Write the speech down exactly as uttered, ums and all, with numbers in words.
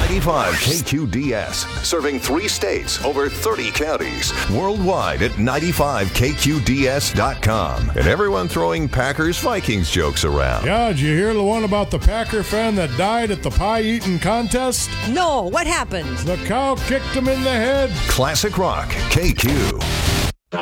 ninety-five K Q D S, serving three states, over thirty counties, worldwide at ninety-five K Q D S dot com. And everyone throwing Packers-Vikings jokes around. Yeah, did you hear the one about the Packer fan that died at the pie-eating contest? No, what happened? The cow kicked him in the head. Classic Rock, K Q.